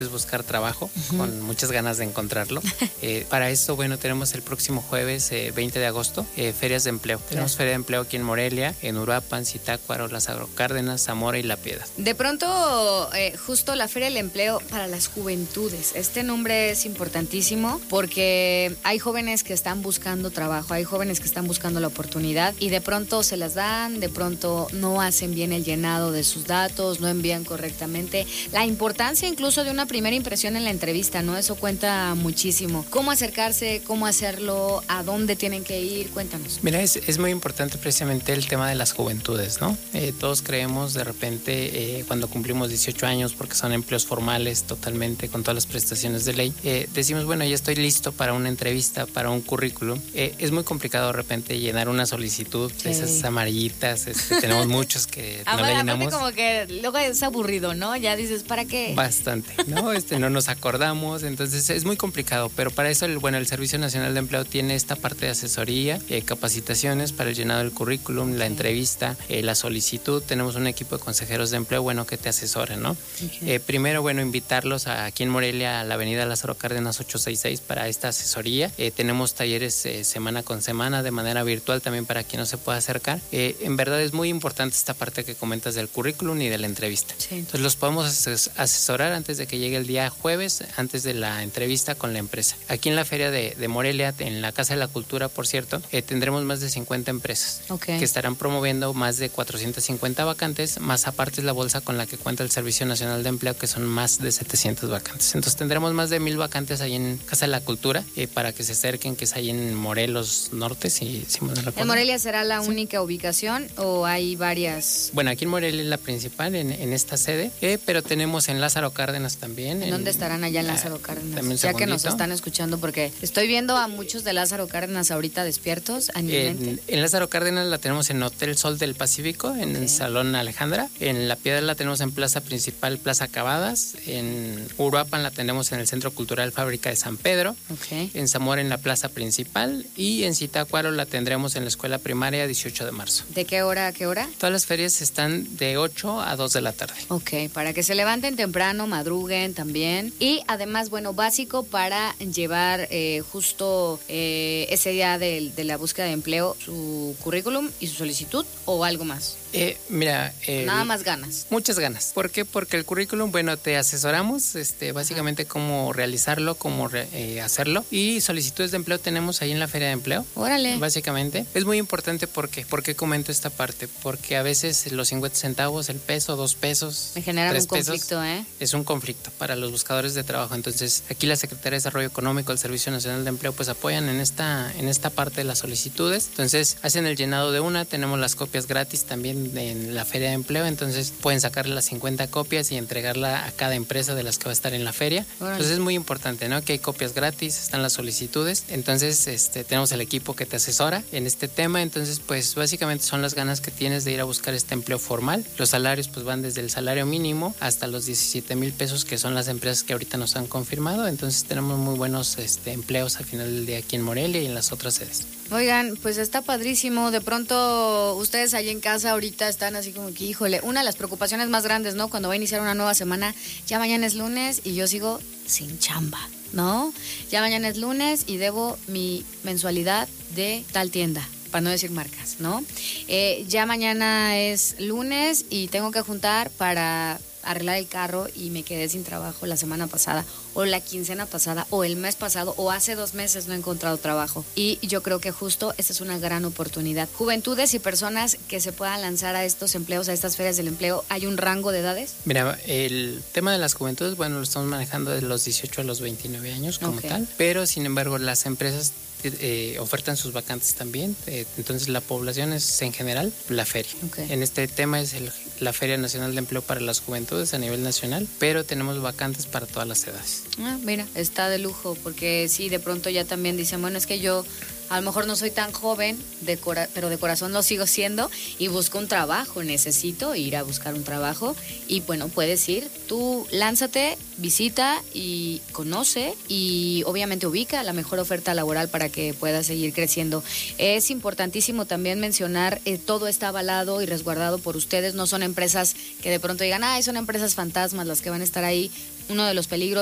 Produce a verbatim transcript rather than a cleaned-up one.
es buscar trabajo, uh-huh. con muchas ganas de encontrarlo. eh, para esto, bueno, tenemos el próximo jueves eh, veinte de agosto, eh, ferias de empleo. Claro. Tenemos feria de empleo aquí en Morelia, en Uruapan, Zitácuaro, Lázaro Cárdenas, Zamora y La Piedad. De pronto, eh, justo la feria del empleo para las juventudes. Este nombre es importantísimo porque hay jóvenes que están buscando trabajo, hay jóvenes que están buscando la oportunidad y de pronto se las dan, de pronto no hacen bien el llenado de sus datos, no envían correctamente. La importancia incluso de una primera impresión en la entrevista, ¿no? Eso cuenta muchísimo. ¿Cómo acercarse? ¿Cómo hacerlo? ¿A dónde tienen que ir? Cuéntanos. Mira, es, es muy importante precisamente el tema de las juventudes, ¿no? Eh, todos creemos de repente eh, cuando cumplimos dieciocho años, porque son empleos formales totalmente con todas las prestaciones de ley, eh, decimos, bueno, ya estoy listo para una entrevista, para un currículum. Eh, es muy complicado de repente llenar una solicitud, sí. Esas amarillitas, este, tenemos muchos que no la llenamos. Como que luego es aburrido, ¿no? Ya dices, ¿para qué? Bastante, ¿no? Este, no nos acordamos, entonces es muy complicado, pero para eso, el, bueno, el Servicio Nacional de Empleo tiene esta parte de asesoría, eh, capacitaciones para el llenado del currículum, la entrevista, eh, la solicitud. Tenemos un equipo de consejeros de empleo, bueno, que te asesoran, ¿no? Okay. Eh, primero, bueno, invitarlos a, aquí en Morelia a la avenida Lázaro Cárdenas ochocientos sesenta y seis para esta asesoría. Eh, tenemos talleres eh, semana con semana de manera virtual también para quien no se pueda acercar. Eh, en verdad es muy importante esta parte que comentas del currículum y de la entrevista. Sí. Entonces los podemos asesorar antes de que llegue el día jueves, antes de la entrevista con la empresa. Aquí en la feria de, de Morelia, en la Casa de la Cultura, por cierto, eh, tendremos más de cincuenta empresas okay. que estarán promoviendo más de cuatrocientas cincuenta vacantes, más aparte es la bolsa con la que cuenta el Servicio Nacional de Empleo, que son más de setecientas vacantes. Entonces tendremos más de mil vacantes ahí en Casa de la Cultura eh, para que se acerquen, que es ahí en Morelos Norte, si, si me recuerdo. ¿En Morelia será la sí. única ubicación o hay varias? Bueno, aquí en Morelia es la principal, en, en esta sede, eh, pero tenemos en Lázaro Cárdenas también. ¿En, ¿En dónde estarán allá en Lázaro Cárdenas? Ya que nos están escuchando, porque estoy viendo a muchos de Lázaro Cárdenas ahorita despiertos a mi mente. En, en Lázaro Cárdenas la tenemos en Hotel Sol del Pacífico, en okay. el Salón Alejandra. En La Piedad la tenemos en Plaza Principal, Plaza Cavadas. En Uruapan la tenemos en el Centro Cultural Fábrica de San Pedro. Okay. En Zamora en la Plaza Principal. Y en Zitácuaro la tendremos en la Escuela Primaria dieciocho de marzo. ¿De qué hora a qué hora? Todas las ferias están de ocho a dos de la tarde. Ok, para que se levanten temprano, madruguen también. Y además, bueno, básico para llevar eh, justo eh, ese día de, de la búsqueda de empleo, su currículum y su solicitud o algo más. Eh, mira, eh, nada más ganas. Muchas ganas. ¿Por qué? Porque el currículum, bueno, te asesoramos, este, básicamente Ajá. cómo realizarlo, cómo re, eh, hacerlo. Y solicitudes de empleo tenemos ahí en la Feria de Empleo. Órale. Básicamente. Es muy importante porque, ¿por qué comento esta parte? Porque a veces los cincuenta centavos, el peso, dos pesos, me generan tres un conflicto, pesos, ¿eh? Es un conflicto para los buscadores de trabajo. Entonces, aquí la Secretaría de Desarrollo Económico, el Servicio Nacional de Empleo, pues apoyan en esta, en esta parte de las solicitudes. Entonces, hacen el llenado de una, tenemos las copias gratis también en la Feria de Empleo, entonces pueden sacarle las cincuenta copias y entregarla a cada empresa de las que va a estar en la feria. Bueno. Entonces es muy importante, ¿no? Que hay copias gratis, están las solicitudes, entonces este, tenemos el equipo que te asesora en este tema, entonces pues básicamente son las ganas que tienes de ir a buscar este empleo formal. Los salarios pues van desde el salario mínimo hasta los diecisiete mil pesos, que son las empresas que ahorita nos han confirmado, entonces tenemos muy buenos este, empleos al final del día aquí en Morelia y en las otras sedes. Oigan, pues está padrísimo. De pronto ustedes allí en casa ahorita están así como que, híjole, una de las preocupaciones más grandes, ¿no? Cuando va a iniciar una nueva semana, ya mañana es lunes y yo sigo sin chamba, ¿no? Ya mañana es lunes y debo mi mensualidad de tal tienda, para no decir marcas, ¿no? Eh, ya mañana es lunes y tengo que juntar para arreglar el carro y me quedé sin trabajo la semana pasada o la quincena pasada o el mes pasado o hace dos meses no he encontrado trabajo, y yo creo que justo esta es una gran oportunidad. Juventudes y personas que se puedan lanzar a estos empleos, a estas ferias del empleo, ¿hay un rango de edades? Mira, el tema de las juventudes, bueno, lo estamos manejando de los dieciocho a los veintinueve años como okay. tal, pero sin embargo las empresas Eh, ofertan sus vacantes también, eh, entonces la población es en general la feria. Okay. En este tema es el, la Feria Nacional de Empleo para las Juventudes a nivel nacional, pero tenemos vacantes para todas las edades. Ah, mira, está de lujo, porque sí, de pronto ya también dicen, bueno, es que yo a lo mejor no soy tan joven, de cora- pero de corazón lo sigo siendo y busco un trabajo, necesito ir a buscar un trabajo y bueno, puedes ir, tú lánzate, visita y conoce y obviamente ubica la mejor oferta laboral para que puedas seguir creciendo. Es importantísimo también mencionar, eh, todo está avalado y resguardado por ustedes, no son empresas que de pronto digan, ay, son empresas fantasmas las que van a estar ahí. Uno de los peligros